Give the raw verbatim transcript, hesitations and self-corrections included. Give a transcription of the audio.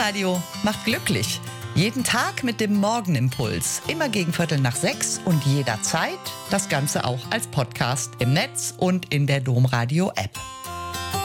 Domradio macht glücklich. Jeden Tag mit dem Morgenimpuls. Immer gegen Viertel nach sechs und jederzeit. Das Ganze auch als Podcast im Netz und in der Domradio-App.